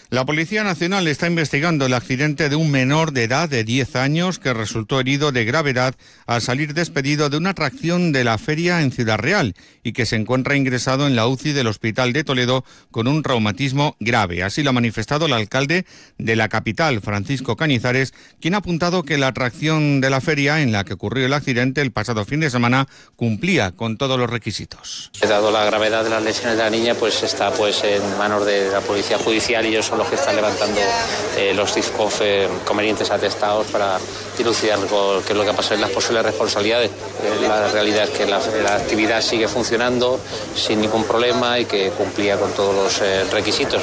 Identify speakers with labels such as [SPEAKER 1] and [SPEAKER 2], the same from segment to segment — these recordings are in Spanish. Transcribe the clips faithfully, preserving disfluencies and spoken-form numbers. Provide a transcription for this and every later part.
[SPEAKER 1] La Policía Nacional está investigando el accidente de un menor de edad de diez años que resultó herido de gravedad al salir despedido de una atracción de la feria en Ciudad Real y que se encuentra ingresado en la U C I del Hospital de Toledo con un traumatismo grave. Así lo ha manifestado el alcalde de la capital, Francisco Cañizares, quien ha apuntado que la atracción de la feria en la que ocurrió el accidente el pasado fin de semana cumplía con todos los requisitos.
[SPEAKER 2] Dado la gravedad de las lesiones de la niña, pues está pues en manos de la Policía Judicial y ellos son los que están levantando eh, los discos eh, convenientes atestados para dilucidar qué es lo que ha pasado en las posibles responsabilidades. Eh, la realidad es que la, la actividad sigue funcionando sin ningún problema y que cumplía con todos los eh, requisitos.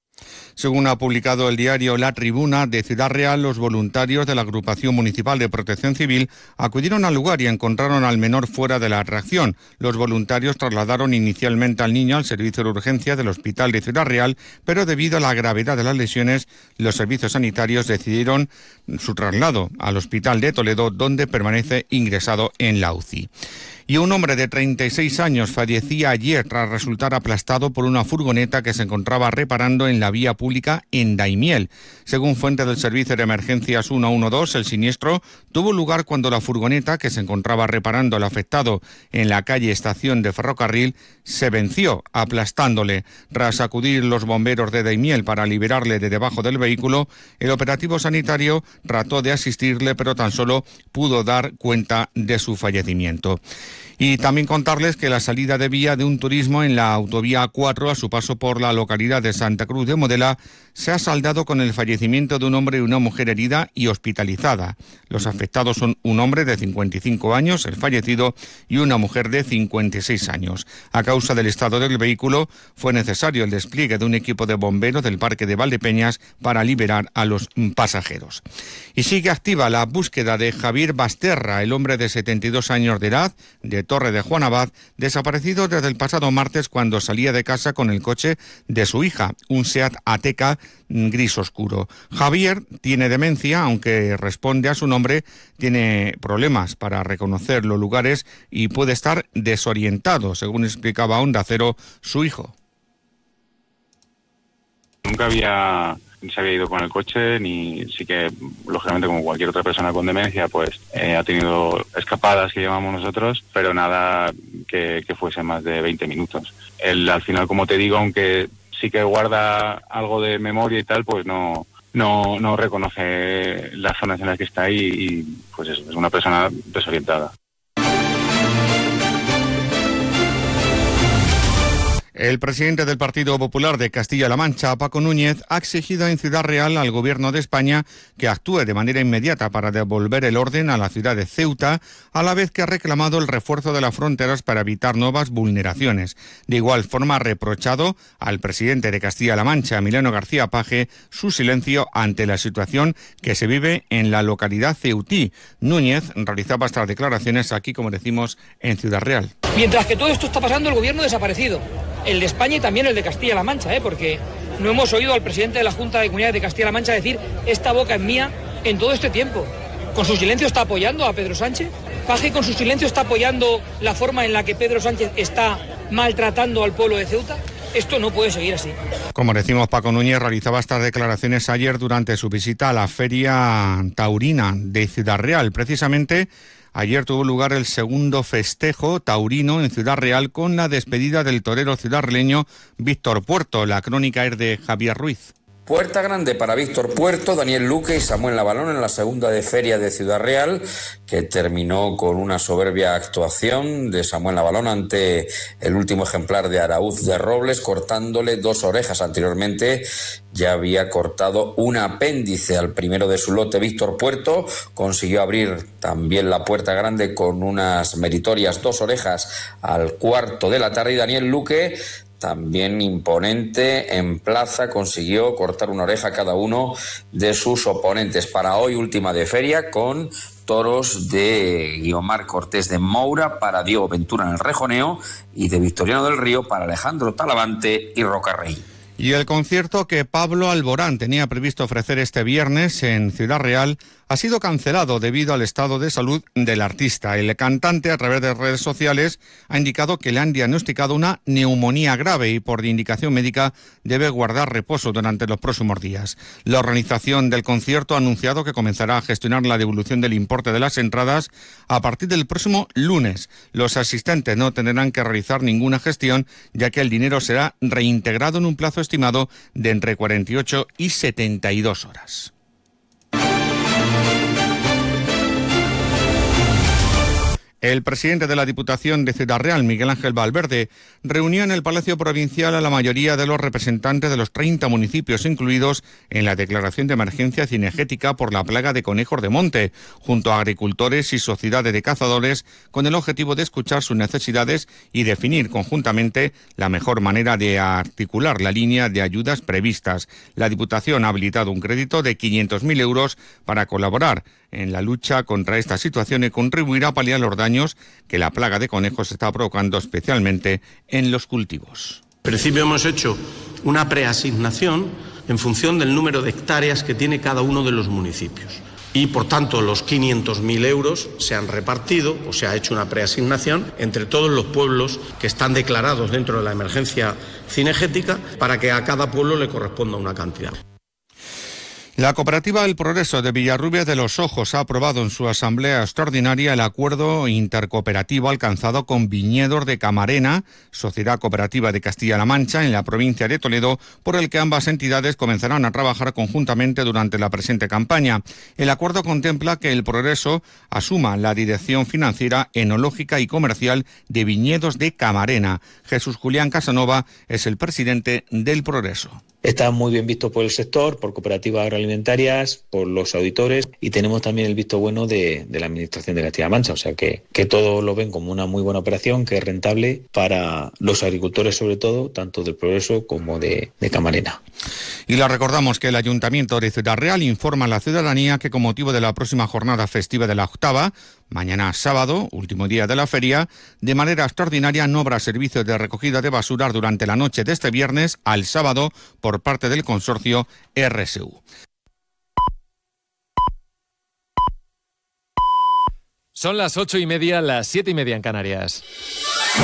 [SPEAKER 1] Según ha publicado el diario La Tribuna de Ciudad Real, los voluntarios de la Agrupación Municipal de Protección Civil acudieron al lugar y encontraron al menor fuera de la atracción. Los voluntarios trasladaron inicialmente al niño al servicio de urgencia del Hospital de Ciudad Real, pero debido a la gravedad de las lesiones, los servicios sanitarios decidieron su traslado al Hospital de Toledo, donde permanece ingresado en la U C I. Y un hombre de treinta y seis años fallecía ayer tras resultar aplastado por una furgoneta que se encontraba reparando en la vía pública en Daimiel. Según fuente del Servicio de Emergencias ciento doce, el siniestro tuvo lugar cuando la furgoneta que se encontraba reparando al afectado en la calle Estación de Ferrocarril se venció, aplastándole. Tras acudir los bomberos de Daimiel para liberarle de debajo del vehículo, el operativo sanitario trató de asistirle, pero tan solo pudo dar cuenta de su fallecimiento. Y también contarles que la salida de vía de un turismo en la autovía A cuatro a su paso por la localidad de Santa Cruz de Modela se ha saldado con el fallecimiento de un hombre y una mujer herida y hospitalizada. Los afectados son un hombre de cincuenta y cinco años, el fallecido, y una mujer de cincuenta y seis años. A causa del estado del vehículo fue necesario el despliegue de un equipo de bomberos del Parque de Valdepeñas para liberar a los pasajeros. Y sigue activa la búsqueda de Javier Basterra, el hombre de setenta y dos años de edad, de Torre de Juan Abad, desaparecido desde el pasado martes cuando salía de casa con el coche de su hija, un Seat Ateca gris oscuro. Javier tiene demencia, aunque responde a su nombre, tiene problemas para reconocer los lugares y puede estar desorientado, según explicaba a Onda Cero su hijo.
[SPEAKER 3] Nunca había... se había ido con el coche, ni sí que, lógicamente, como cualquier otra persona con demencia, pues eh, ha tenido escapadas que llamamos nosotros, pero nada que, que fuese más de veinte minutos. Él, al final, como te digo, aunque sí que guarda algo de memoria y tal, pues no no no reconoce las zonas en las que está y, y pues eso, es una persona desorientada.
[SPEAKER 1] El presidente del Partido Popular de Castilla-La Mancha, Paco Núñez, ha exigido en Ciudad Real al Gobierno de España que actúe de manera inmediata para devolver el orden a la ciudad de Ceuta, a la vez que ha reclamado el refuerzo de las fronteras para evitar nuevas vulneraciones. De igual forma, ha reprochado al presidente de Castilla-La Mancha, Emiliano García Paje, su silencio ante la situación que se vive en la localidad ceutí. Núñez realizaba estas declaraciones aquí, como decimos, en Ciudad Real.
[SPEAKER 4] Mientras que todo esto está pasando, el Gobierno desaparecido. El de España y también el de Castilla-La Mancha, ¿eh? Porque no hemos oído al presidente de la Junta de Comunidades de Castilla-La Mancha decir esta boca es mía en todo este tiempo. ¿Con su silencio está apoyando a Pedro Sánchez? ¿Paje con su silencio está apoyando la forma en la que Pedro Sánchez está maltratando al pueblo de Ceuta? Esto no puede seguir así.
[SPEAKER 1] Como decimos, Paco Núñez realizaba estas declaraciones ayer durante su visita a la Feria Taurina de Ciudad Real. Precisamente ayer tuvo lugar el segundo festejo taurino en Ciudad Real con la despedida del torero ciudadraleño Víctor Puerto. La crónica es de Javier Ruiz.
[SPEAKER 5] Puerta grande para Víctor Puerto, Daniel Luque y Samuel Navalón en la segunda de Feria de Ciudad Real, que terminó con una soberbia actuación de Samuel Navalón ante el último ejemplar de Araúz de Robles, cortándole dos orejas. Anteriormente ya había cortado un apéndice al primero de su lote. Víctor Puerto consiguió abrir también la puerta grande con unas meritorias dos orejas al cuarto de la tarde, y Daniel Luque, también imponente en plaza, consiguió cortar una oreja a cada uno de sus oponentes. Para hoy, última de feria, con toros de Guiomar Cortés de Moura para Diego Ventura en el rejoneo y de Victoriano del Río para Alejandro Talavante y Rocarrey.
[SPEAKER 1] Y el concierto que Pablo Alborán tenía previsto ofrecer este viernes en Ciudad Real ha sido cancelado debido al estado de salud del artista. El cantante, a través de redes sociales, ha indicado que le han diagnosticado una neumonía grave y por indicación médica debe guardar reposo durante los próximos días. La organización del concierto ha anunciado que comenzará a gestionar la devolución del importe de las entradas a partir del próximo lunes. Los asistentes no tendrán que realizar ninguna gestión, ya que el dinero será reintegrado en un plazo estimado de entre cuarenta y ocho y setenta y dos horas. El presidente de la Diputación de Ciudad Real, Miguel Ángel Valverde, reunió en el Palacio Provincial a la mayoría de los representantes de los treinta municipios incluidos en la declaración de emergencia cinegética por la plaga de conejos de monte, junto a agricultores y sociedades de cazadores, con el objetivo de escuchar sus necesidades y definir conjuntamente la mejor manera de articular la línea de ayudas previstas. La Diputación ha habilitado un crédito de quinientos mil euros para colaborar en la lucha contra esta situación y contribuir a paliar los daños que la plaga de conejos está provocando especialmente en los cultivos.
[SPEAKER 6] En principio hemos hecho una preasignación en función del número de hectáreas que tiene cada uno de los municipios y por tanto los quinientos mil euros se han repartido o se ha hecho una preasignación entre todos los pueblos que están declarados dentro de la emergencia cinegética para que a cada pueblo le corresponda una cantidad.
[SPEAKER 1] La Cooperativa El Progreso de Villarrubia de los Ojos ha aprobado en su asamblea extraordinaria el acuerdo intercooperativo alcanzado con Viñedos de Camarena, Sociedad Cooperativa de Castilla-La Mancha, en la provincia de Toledo, por el que ambas entidades comenzarán a trabajar conjuntamente durante la presente campaña. El acuerdo contempla que El Progreso asuma la dirección financiera, enológica y comercial de Viñedos de Camarena. Jesús Julián Casanova es el presidente del Progreso.
[SPEAKER 7] Está muy bien visto por el sector, por cooperativas agroalimentarias, por los auditores y tenemos también el visto bueno de, de la Administración de Castilla-La Mancha, o sea que, que todos lo ven como una muy buena operación, que es rentable para los agricultores sobre todo, tanto del Progreso como de, de Camarena.
[SPEAKER 1] Y le recordamos que el Ayuntamiento de Ciudad Real informa a la ciudadanía que con motivo de la próxima jornada festiva de la octava, mañana sábado, último día de la feria, de manera extraordinaria no habrá servicio de recogida de basuras durante la noche de este viernes al sábado por parte del consorcio R S U.
[SPEAKER 8] Son las ocho y media, las siete y media en Canarias.